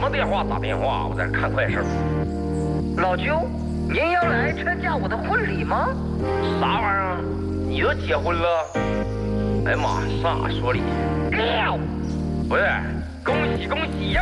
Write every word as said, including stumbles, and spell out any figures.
长电话打电话，我在这看快事。 老舅，您要来参加我的婚礼吗？ 啥玩意儿？你都结婚了？哎呀妈，上哪说理？不是，恭喜恭喜呀！